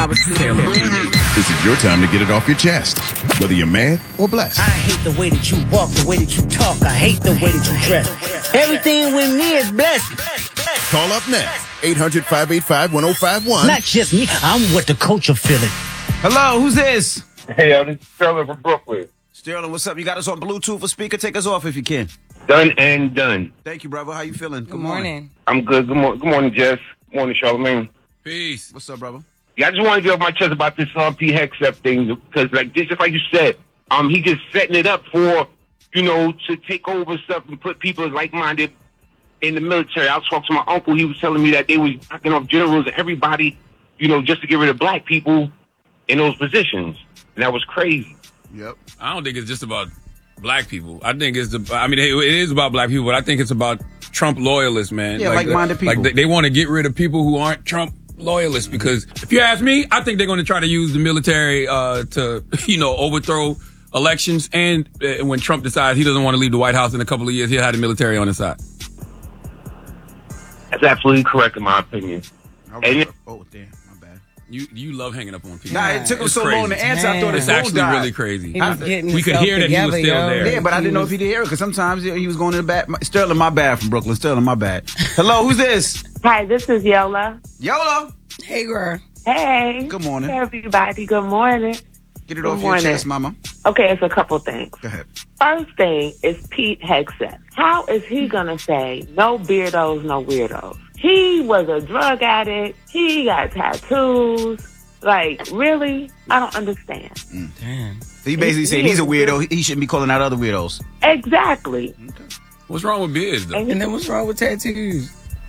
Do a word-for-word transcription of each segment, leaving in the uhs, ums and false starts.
Robert Taylor. This is your time to get it off your chest, whether you're mad or blessed. I hate the way that you walk, the way that you talk. I hate the way that you dress. Everything with me is blessed. Call up now, eight hundred, five eight five, one oh five one. Not just me, I'm what the culture feeling. Hello, who's this? Hey, yo, this is Sterling from Brooklyn. Sterling, what's up? You got us on Bluetooth or speaker? Take us off if you can. Done and done. Thank you, brother. How you feeling? Good morning. I'm good. Good, mor- good morning, Jess. Good morning, Charlamagne. Peace. What's up, brother? Yeah, I just want to get off my chest about this um, P. Hexep thing because, like, just, just like you said, um, he just setting it up for, you know, to take over stuff and put people like-minded in the military. I was talking to my uncle. He was telling me that they was knocking off generals and everybody, you know, just to get rid of black people in those positions. And that was crazy. Yep. I don't think it's just about black people. I think it's, the, I mean, it, it is about black people, but I think it's about Trump loyalists, man. Yeah, like, like-minded people. Like they, they want to get rid of people who aren't Trump loyalists because if you ask me, I think they're going to try to use the military uh, to, you know, overthrow elections. And uh, when Trump decides he doesn't want to leave the White House in a couple of years, he'll have the military on his side. That's absolutely correct in my opinion. And, oh, damn. You you love hanging up on people. Nah, it took him It's so crazy. long to answer. I thought his It's phone actually died. really crazy. He was getting we could himself hear that he was together, still yo. there. Yeah, but I didn't know if he did hear it because sometimes he was going in the back. Sterling, my bad from Brooklyn. Sterling, my bad. Hello, who's this? Hi, this is Yola. Yola. Hey, girl. Hey. Good morning. Hey, everybody. Good morning. Get it Good off morning. your chest, mama. Okay, it's a couple things. Go ahead. First thing is Pete Hexet. How is he going to say no beardos, no weirdos? He was a drug addict. He got tattoos. Like, really? I don't understand. Mm. Damn. So you basically saying he's a weirdo. He shouldn't be calling out other weirdos. Exactly. Okay. What's wrong with beards, though? And then what's wrong with tattoos?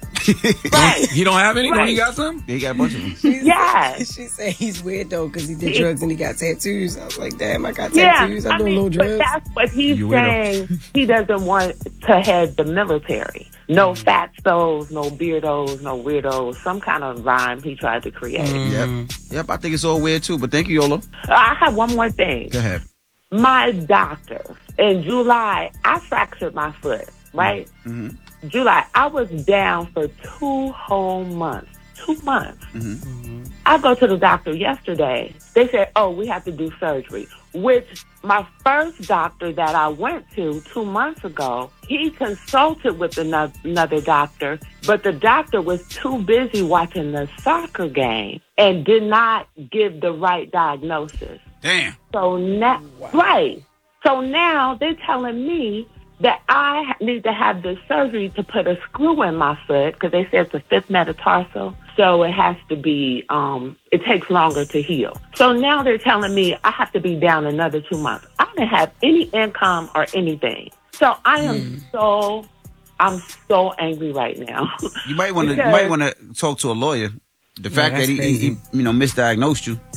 Right. He don't have any? Right. Don't he got some? Yeah, he got a bunch of them. Yes. She said he's weird, though, because he did drugs and he got tattoos. I was like, damn, I got Yeah, tattoos. I'm I doing mean, little drugs. but that's what he's You saying. He doesn't want to head the military. No fatstos, no beardos, no weirdos. Some kind of rhyme he tried to create. Yep. Yep, I think it's all weird, too. But thank you, Yola. I have one more thing. Go ahead. My doctor, in July, I fractured my foot, right? Mm-hmm. July, I was down for two whole months. Two months. Mm-hmm. I go to the doctor yesterday. They said, oh, we have to do surgery, which my first doctor that I went to two months ago, he consulted with another, another doctor, but the doctor was too busy watching the soccer game and did not give the right diagnosis. Damn. So now, wow. Right. So now they're telling me that I need to have this surgery to put a screw in my foot because they say it's the fifth metatarsal. So it has to be, um, it takes longer to heal. So now they're telling me I have to be down another two months. I don't have any income or anything. So I am mm. so, I'm so angry right now. You might want to, you might want to talk to a lawyer. The yeah, fact that he, he, he, you know, misdiagnosed you.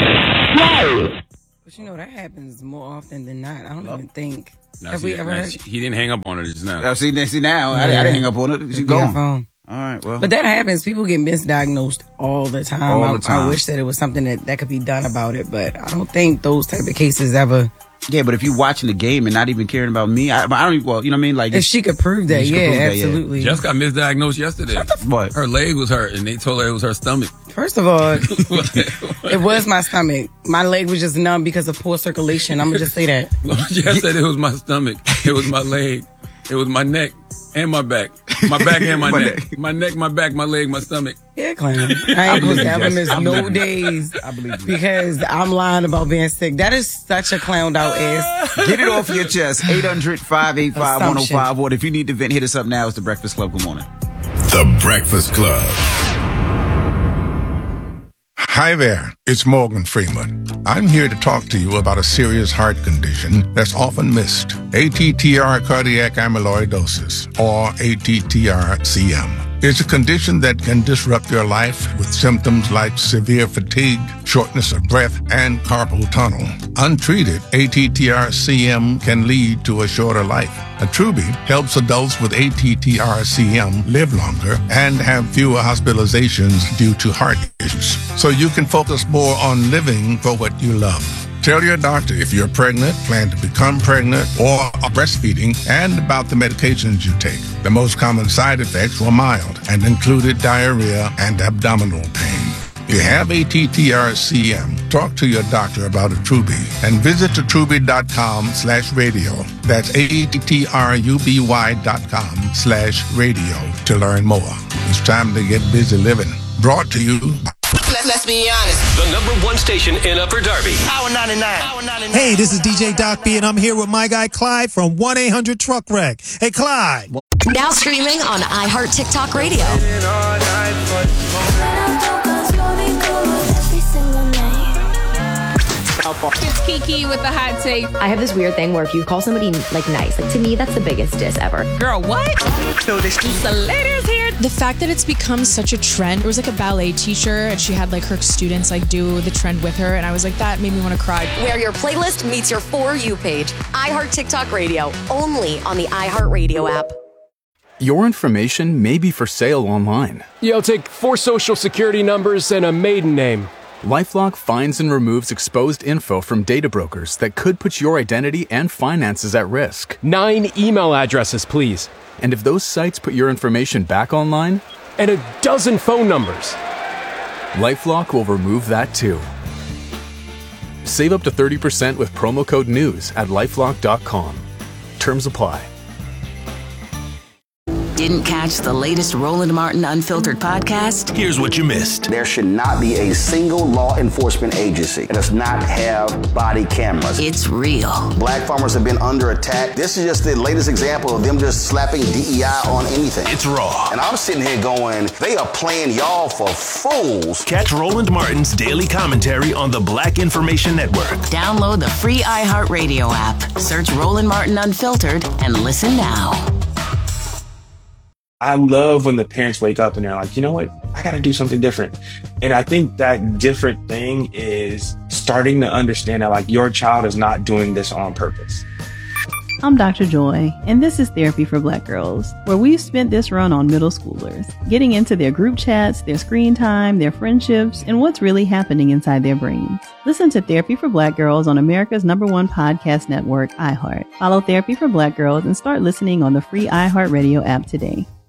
Right. But you know, that happens more often than not. I don't Nope. even think. No, have see, we ever no, heard? He didn't hang up on her just now. Oh, see, see now, I, I didn't hang up on it. She's Yeah, gone. phone. All right, well. But that happens. People get misdiagnosed all the time. All I, the time. I wish that it was something that, that could be done about it, but I don't think those type of cases ever. Yeah, but if you're watching the game and not even caring about me, I, I don't even, well, you know what I mean? Like, If she could prove that, She could yeah, prove that, yeah. absolutely. Just got misdiagnosed yesterday. what? Her leg was hurt, and they told her it was her stomach. First of all, it was my stomach. My leg was just numb because of poor circulation. I'm going to just say that. Jess said it was my stomach. It was my leg. It was my neck and my back. My back and my, My neck. neck. My neck, my back, my leg, my stomach. Yeah, clown. I ain't supposed to ever miss I no believe you. days I believe you. because I'm lying about being sick. That is such a clowned out ass. Get it off your chest. eight hundred, five eight five, one oh Assumption. five one. If you need to vent, hit us up now. It's The Breakfast Club. Good morning. The Breakfast Club. Hi there, it's Morgan Freeman. I'm here to talk to you about a serious heart condition that's often missed. A T T R cardiac amyloidosis, or A T T R C M. It's a condition that can disrupt your life with symptoms like severe fatigue, shortness of breath, and carpal tunnel. Untreated, A T T R C M can lead to a shorter life. Attruby helps adults with A T T R C M live longer and have fewer hospitalizations due to heart issues, so you can focus more on living for what you love. Tell your doctor if you're pregnant, plan to become pregnant, or are breastfeeding, and about the medications you take. The most common side effects were mild and included diarrhea and abdominal pain. If you have A T T R C M, talk to your doctor about Attruby and visit attruby.com slash radio. That's A-T-T-R-U-B-Y dot com slash radio to learn more. It's time to get busy living. Brought to you by Let's, let's be honest. The number one station in Upper Darby. Power ninety-nine. Power ninety-nine. Hey, this is D J Doc B, and I'm here with my guy Clyde from one eight hundred truck wreck. Hey, Clyde. Now streaming on iHeart TikTok Radio. It's Kiki with the hot take. I have this weird thing where if you call somebody like nice, like to me, that's the biggest diss ever. Girl, what? So this the ladies here. The fact that it's become such a trend. It was like a ballet teacher, and she had like her students like do the trend with her, and I was like, that made me want to cry. Where your playlist meets your For You page. iHeart TikTok Radio, only on the iHeart Radio app. Your information may be for sale online. Yo, take four social security numbers and a maiden name. LifeLock finds and removes exposed info from data brokers that could put your identity and finances at risk. Nine email addresses, please. And if those sites put your information back online? And a dozen phone numbers. LifeLock will remove that too. Save up to thirty percent with promo code NEWS at lifelock dot com. Terms apply. Didn't catch the latest Roland Martin Unfiltered podcast? Here's what you missed. There should not be a single law enforcement agency that does not have body cameras. It's real. Black farmers have been under attack. This is just the latest example of them just slapping D E I on anything. It's raw. And I'm sitting here going, they are playing y'all for fools. Catch Roland Martin's daily commentary on the Black Information Network. Download the free iHeartRadio app. Search Roland Martin Unfiltered and listen now. I love when the parents wake up and they're like, you know what? I got to do something different. And I think that different thing is starting to understand that like your child is not doing this on purpose. I'm Doctor Joy, and this is Therapy for Black Girls, where we've spent this run on middle schoolers, getting into their group chats, their screen time, their friendships, and what's really happening inside their brains. Listen to Therapy for Black Girls on America's number one podcast network, iHeart. Follow Therapy for Black Girls and start listening on the free iHeartRadio app today.